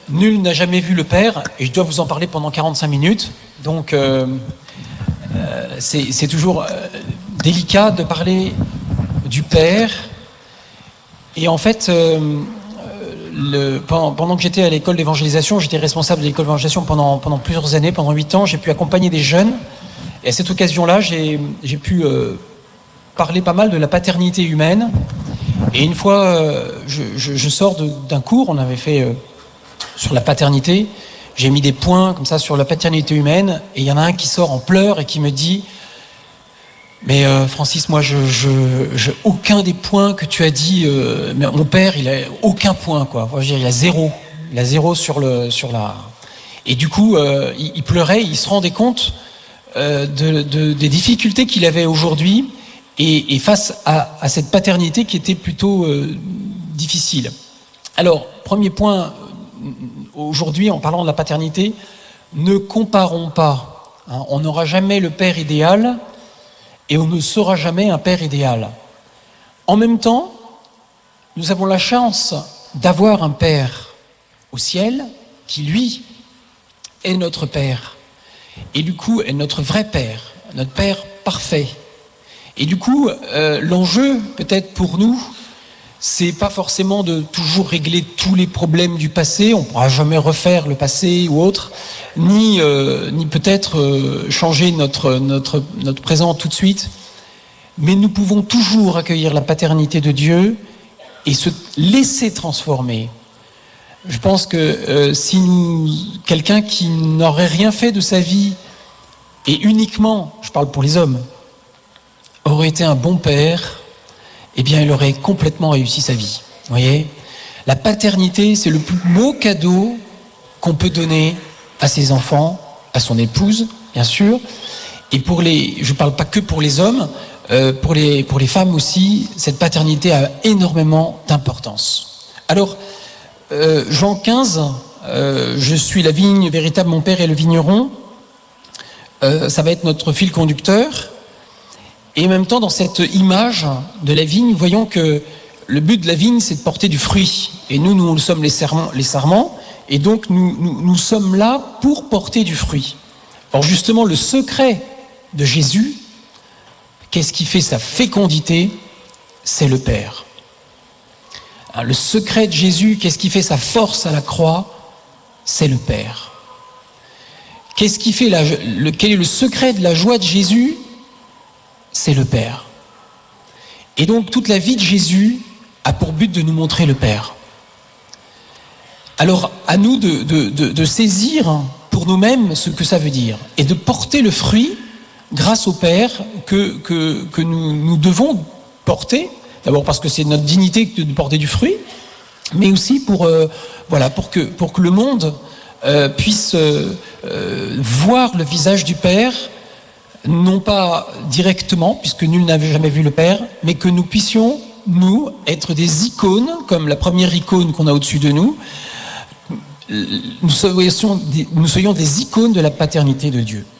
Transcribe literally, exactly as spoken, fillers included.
Nul n'a jamais vu le Père, et je dois vous en parler pendant quarante-cinq minutes. Donc, euh, euh, c'est, c'est toujours euh, délicat de parler du Père. Et en fait, euh, le, pendant, pendant que j'étais à l'école d'évangélisation, j'étais responsable de l'école d'évangélisation pendant, pendant plusieurs années, pendant huit ans. J'ai pu accompagner des jeunes. Et à cette occasion-là, j'ai, j'ai pu euh, parler pas mal de la paternité humaine. Et une fois, euh, je, je, je sors de, d'un cours, on avait fait... Euh, sur la paternité, j'ai mis des points comme ça sur la paternité humaine, et il y en a un qui sort en pleurs et qui me dit « Mais euh, Francis, moi, je, je, je, aucun des points que tu as dit, euh, mais mon père, il a aucun point, quoi. Enfin, je veux dire, il a zéro, il a zéro sur le, sur la. » Et du coup, euh, il, il pleurait, il se rendait compte euh, de, de, des difficultés qu'il avait aujourd'hui, et, et face à, à cette paternité qui était plutôt euh, difficile. Alors, premier point. Aujourd'hui, en parlant de la paternité, ne comparons pas. Hein, on n'aura jamais le père idéal et on ne sera jamais un père idéal. En même temps, nous avons la chance d'avoir un père au ciel qui, lui, est notre père. Et du coup, est notre vrai père, notre père parfait. Et du coup, euh, l'enjeu, peut-être pour nous, c'est pas forcément de toujours régler tous les problèmes du passé, on pourra jamais refaire le passé ou autre, ni, euh, ni peut-être euh, changer notre, notre, notre présent tout de suite, mais nous pouvons toujours accueillir la paternité de Dieu et se laisser transformer. Je pense que euh, si nous, quelqu'un qui n'aurait rien fait de sa vie, et uniquement, je parle pour les hommes, aurait été un bon père, eh bien, il aurait complètement réussi sa vie. Vous voyez ? La paternité, c'est le plus beau cadeau qu'on peut donner à ses enfants, à son épouse, bien sûr. Et pour les, je ne parle pas que pour les hommes, euh, pour les, pour les femmes aussi, cette paternité a énormément d'importance. Alors, euh, Jean quinze, euh, je suis la vigne véritable, mon père est le vigneron. Euh, ça va être notre fil conducteur. Et en même temps, dans cette image de la vigne, nous voyons que le but de la vigne, c'est de porter du fruit. Et nous, nous sommes les sarments, les sarments et donc nous, nous, nous sommes là pour porter du fruit. Or justement, le secret de Jésus, qu'est-ce qui fait sa fécondité ? C'est le Père. Le secret de Jésus, qu'est-ce qui fait sa force à la croix ? C'est le Père. Qu'est-ce qui fait la, le, quel est le secret de la joie de Jésus ? C'est le Père. Et donc toute la vie de Jésus a pour but de nous montrer le Père. Alors à nous de, de, de, de saisir pour nous-mêmes ce que ça veut dire et de porter le fruit grâce au Père que, que, que nous, nous devons porter. D'abord parce que c'est notre dignité de porter du fruit, mais aussi pour, euh, voilà, pour, que, pour que le monde euh, puisse euh, euh, voir le visage du Père, non pas directement, puisque nul n'avait jamais vu le Père, mais que nous puissions, nous, être des icônes, comme la première icône qu'on a au-dessus de nous, nous soyons des, nous soyons des icônes de la paternité de Dieu.